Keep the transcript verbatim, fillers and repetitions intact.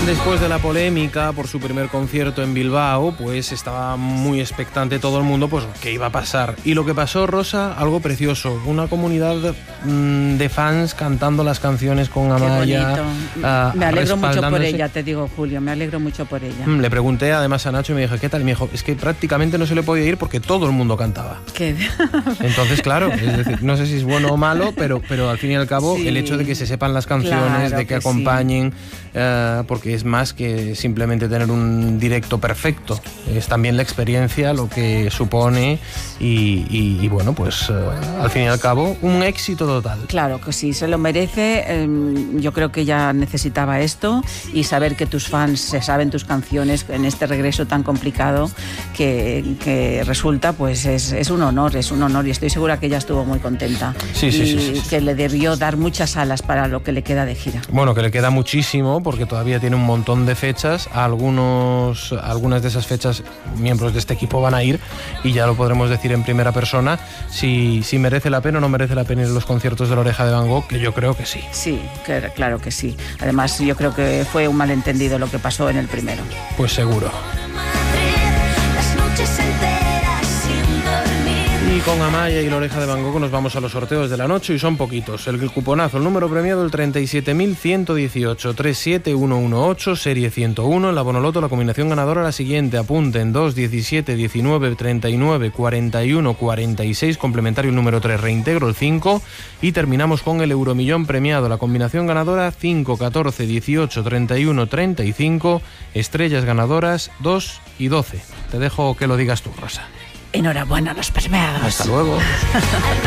Después de la polémica por su primer concierto en Bilbao, pues estaba muy expectante todo el mundo, pues qué iba a pasar. Y lo que pasó, Rosa, algo precioso. Una comunidad mmm, de fans cantando las canciones con Amaya. Qué bonito. Uh, me alegro mucho por ella, te digo, Julio, me alegro mucho por ella. Mm, le pregunté además a Nacho y me dijo, ¿qué tal? Y me dijo, es que prácticamente no se le podía ir porque todo el mundo cantaba. ¿Qué? Entonces, claro, es decir, no sé si es bueno o malo, pero, pero al fin y al cabo, sí, el hecho de que se sepan las canciones, claro, de que, que acompañen, sí. uh, porque es más que simplemente tener un directo perfecto, es también la experiencia lo que supone y, y, y bueno, pues uh, al fin y al cabo un éxito total. Claro que sí, se lo merece. eh, yo creo que ella necesitaba esto y saber que tus fans se saben tus canciones en este regreso tan complicado que, que resulta, pues es, es un honor, es un honor y estoy segura que ella estuvo muy contenta. Sí, sí, y sí, sí, sí, que sí. le debió dar muchas alas para lo que le queda de gira. Bueno, que le queda muchísimo porque todavía tiene un montón de fechas. Algunos, algunas de esas fechas miembros de este equipo van a ir y ya lo podremos decir en primera persona si, si merece la pena o no merece la pena ir a los conciertos de La Oreja de Van Gogh, que yo creo que sí. Sí, que, claro que sí. Además, yo creo que fue un malentendido lo que pasó en el primero. Pues seguro. Y con Amaya y La Oreja de Van Gogh nos vamos a los sorteos de la noche y son poquitos. El cuponazo, el número premiado el treinta y siete mil ciento dieciocho, treinta y siete mil ciento dieciocho, serie ciento uno. En la Bonoloto la combinación ganadora la siguiente. Apunten dos, diecisiete, diecinueve, treinta y nueve, cuarenta y uno, cuarenta y seis, complementario el número tres, reintegro el cinco y terminamos con el euromillón premiado. La combinación ganadora cinco, catorce, dieciocho, treinta y uno, treinta y cinco, estrellas ganadoras dos y doce. Te dejo que lo digas tú, Rosa. Enhorabuena a los premiados. Hasta luego.